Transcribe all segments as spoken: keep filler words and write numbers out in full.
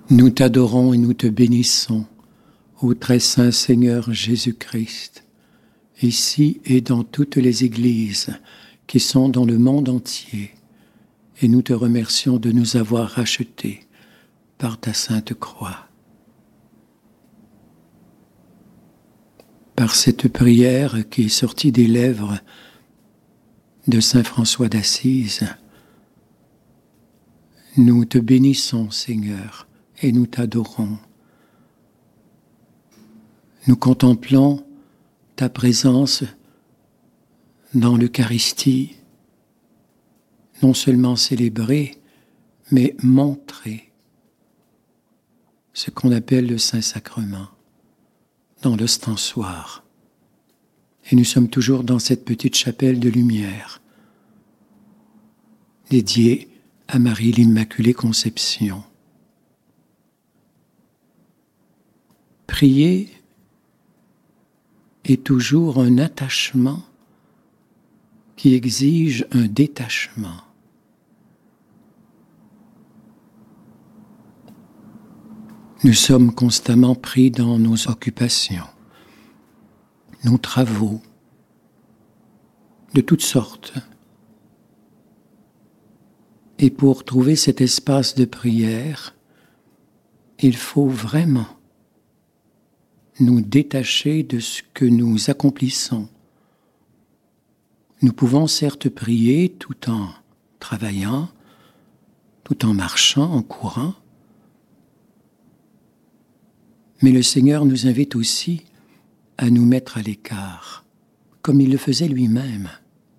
Nous t'adorons et nous te bénissons, ô très saint Seigneur Jésus-Christ, ici et dans toutes les églises qui sont dans le monde entier, et nous te remercions de nous avoir rachetés par ta sainte croix. Par cette prière qui est sortie des lèvres de saint François d'Assise, nous te bénissons, Seigneur, et nous t'adorons. Nous contemplons ta présence dans l'Eucharistie, non seulement célébrée, mais montrée, ce qu'on appelle le Saint-Sacrement, dans l'ostensoir. Et nous sommes toujours dans cette petite chapelle de lumière, dédiée à Marie l'Immaculée Conception. Prier est toujours un attachement qui exige un détachement. Nous sommes constamment pris dans nos occupations, nos travaux, de toutes sortes. Et pour trouver cet espace de prière, il faut vraiment nous détacher de ce que nous accomplissons. Nous pouvons certes prier tout en travaillant, tout en marchant, en courant, mais le Seigneur nous invite aussi à nous mettre à l'écart, comme il le faisait lui-même.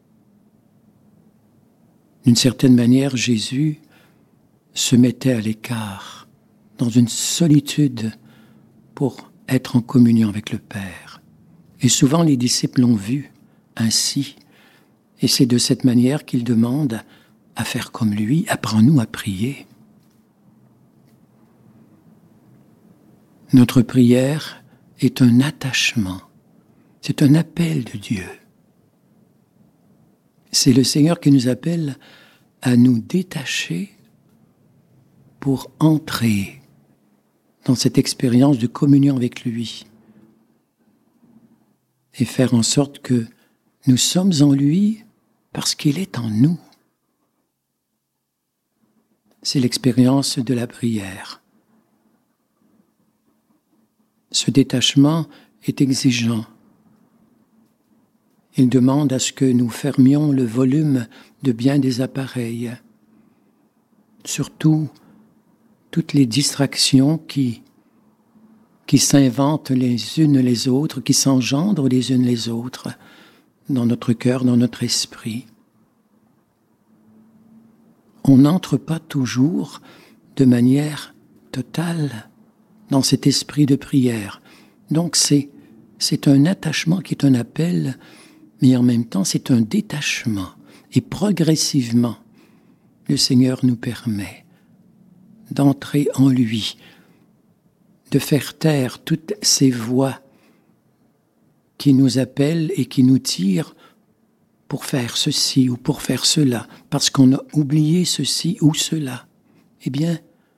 D'une certaine manière, Jésus se mettait à l'écart, dans une solitude pour être en communion avec le Père. Et souvent, les disciples l'ont vu ainsi. Et c'est de cette manière qu'il demande à faire comme lui. Apprends-nous à prier. Notre prière est un attachement. C'est un appel de Dieu. C'est le Seigneur qui nous appelle à nous détacher pour entrer dans cette expérience de communion avec lui et faire en sorte que nous sommes en lui parce qu'il est en nous. C'est l'expérience de la prière. Ce détachement est exigeant. Il demande à ce que nous fermions le volume de bien des appareils, surtout toutes les distractions qui, qui s'inventent les unes les autres, qui s'engendrent les unes les autres dans notre cœur, dans notre esprit. On n'entre pas toujours de manière totale dans cet esprit de prière. Donc c'est, c'est un attachement qui est un appel, mais en même temps c'est un détachement. Et progressivement, le Seigneur nous permet d'entrer en lui, de faire taire toutes ces voix qui nous appellent et qui nous tirent pour faire ceci ou pour faire cela, parce qu'on a oublié ceci ou cela. Eh bien,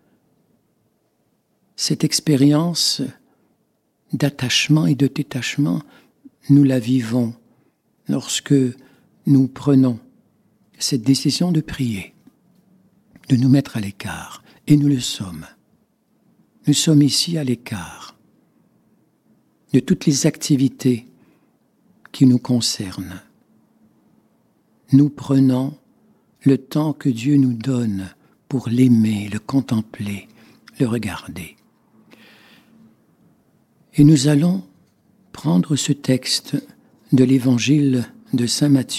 cette expérience d'attachement et de détachement, nous la vivons lorsque nous prenons cette décision de prier, de nous mettre à l'écart. Et nous le sommes. Nous sommes ici à l'écart de toutes les activités qui nous concernent. Nous prenons le temps que Dieu nous donne pour l'aimer, le contempler, le regarder. Et nous allons prendre ce texte de l'évangile de saint Matthieu,